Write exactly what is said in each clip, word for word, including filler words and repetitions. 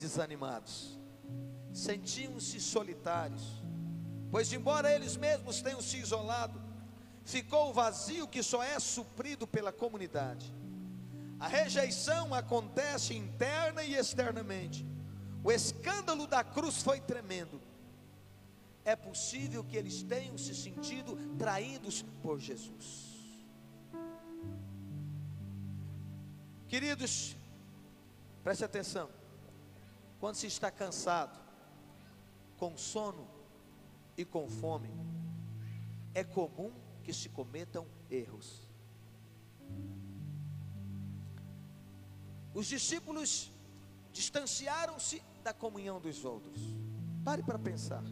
desanimados, sentiam-se solitários, pois embora eles mesmos tenham se isolado, ficou o vazio que só é suprido pela comunidade. A rejeição acontece interna e externamente. O escândalo da cruz foi tremendo. É possível que eles tenham se sentido traídos por Jesus. Queridos, preste atenção. Quando se está cansado, com sono e com fome, é comum que se cometam erros. Os discípulos distanciaram-se da comunhão dos outros. Pare para pensar.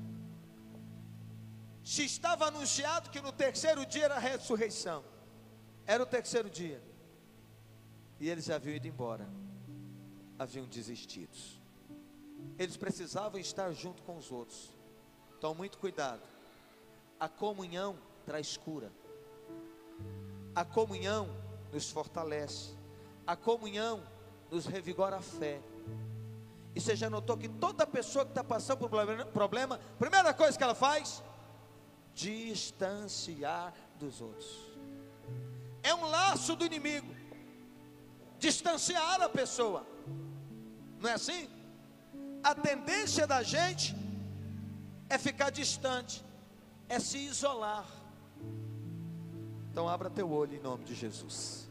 Se estava anunciado que no terceiro dia era a ressurreição, era o terceiro dia, e eles haviam ido embora, haviam desistido. Eles precisavam estar junto com os outros. Então, muito cuidado. A comunhão traz cura. A comunhão nos fortalece. A comunhão nos revigora a fé. E você já notou que toda pessoa que está passando por problema, primeira coisa que ela faz, distanciar dos outros. É um laço do inimigo, distanciar a pessoa. Não é assim? A tendência da gente é ficar distante, é se isolar. Então abra teu olho em nome de Jesus.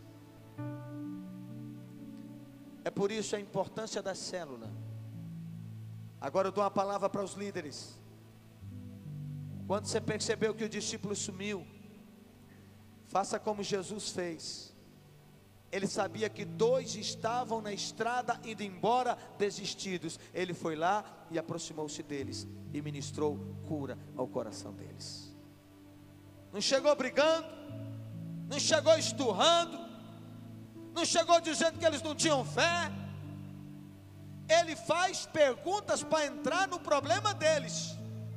É por isso a importância da célula. Agora eu dou uma palavra para os líderes. Quando você percebeu que o discípulo sumiu, faça como Jesus fez. Ele sabia que dois estavam na estrada indo embora desistidos. Ele foi lá e aproximou-se deles e ministrou cura ao coração deles. Não chegou brigando, não chegou esturrando, não chegou dizendo que eles não tinham fé. Ele faz perguntas para entrar no problema deles.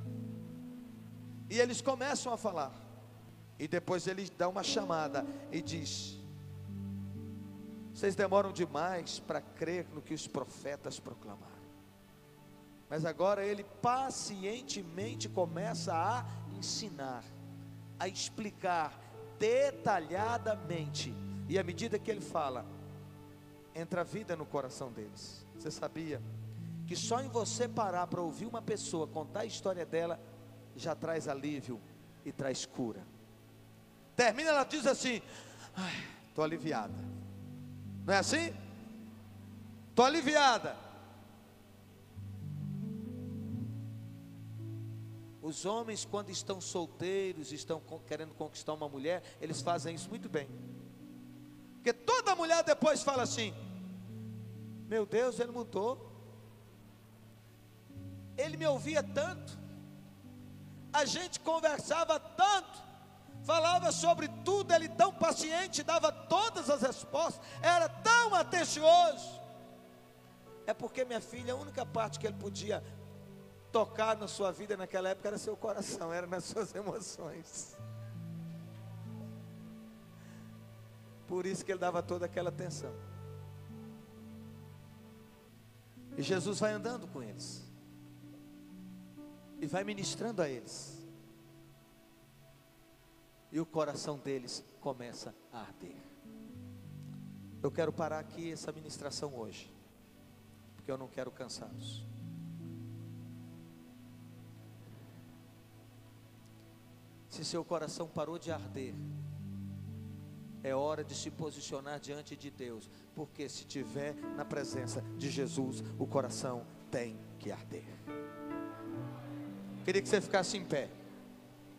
E eles começam a falar. E depois ele dá uma chamada e diz: vocês demoram demais para crer no que os profetas proclamaram. Mas agora ele pacientemente começa a ensinar, a explicar detalhadamente. E à medida que ele fala, entra a vida no coração deles. Você sabia que só em você parar para ouvir uma pessoa contar a história dela, já traz alívio e traz cura. Termina, ela diz assim: estou aliviada. Não é assim? Estou aliviada. Os homens, quando estão solteiros, estão querendo conquistar uma mulher, eles fazem isso muito bem. Porque toda mulher depois fala assim: meu Deus, ele mudou. Ele me ouvia tanto, a gente conversava tanto, falava sobre tudo, ele tão paciente, dava todas as respostas, era tão atencioso. É porque, minha filha, a única parte que ele podia tocar na sua vida naquela época era seu coração, era nas suas emoções. Por isso que ele dava toda aquela atenção. E Jesus vai andando com eles e vai ministrando a eles. E o coração deles começa a arder. Eu quero parar aqui essa ministração hoje, porque eu não quero cansá-los. Se seu coração parou de arder, é hora de se posicionar diante de Deus, porque se estiver na presença de Jesus, o coração tem que arder. Queria que você ficasse em pé.